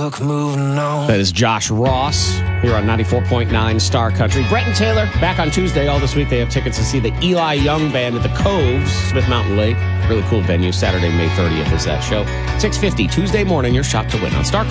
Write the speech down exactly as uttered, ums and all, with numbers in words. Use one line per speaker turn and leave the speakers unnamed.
took moving on.
That is Josh Ross here on ninety-four point nine Star Country. Brett and Taylor back on Tuesday. All this week they have tickets to see the Eli Young Band at the Coves, Smith Mountain Lake. Really cool venue. Saturday, May thirtieth is that show. six fifty Tuesday morning, your shot to win on Star Country.